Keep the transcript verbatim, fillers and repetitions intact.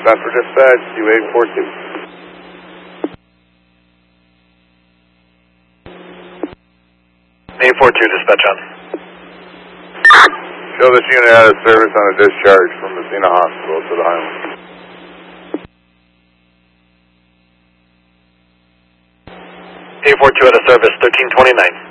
Time for dispatch, U eight four two. eight four two, dispatch on. Show this unit out of service on a discharge from Messina Hospital to the Highlands. eight four two out of service, thirteen twenty-nine.